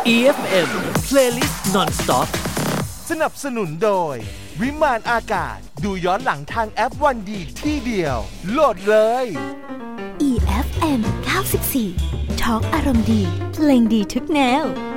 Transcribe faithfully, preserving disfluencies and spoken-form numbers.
อี เอฟ เอ็ม Playlist Non-Stop สนับสนุนโดยวิมานอากาศดูย้อนหลังทางแอปวันดีที่เดียวโหลดเลยอี เอฟ เอ็ม เก้าสิบสี่ Talk อารมณ์ดีเพลงดีทุกแนว